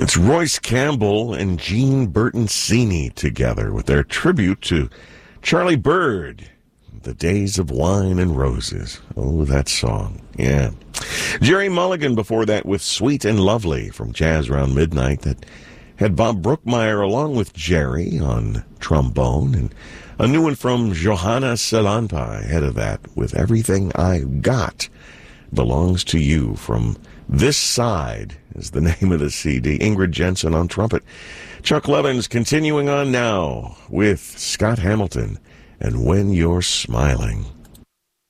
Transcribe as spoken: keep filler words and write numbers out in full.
It's Royce Campbell and Gene Bertoncini together with their tribute to Charlie Bird, The Days of Wine and Roses. Oh, that song. Yeah. Jerry Mulligan before that with Sweet and Lovely from Jazz Around Midnight that had Bob Brookmeyer along with Jerry on trombone, and a new one from Johanna Salanpa ahead of that with Everything I Got Belongs to You from This Side is the name of the C D. Ingrid Jensen on trumpet. Chuck Levins continuing on now with Scott Hamilton and When You're Smiling.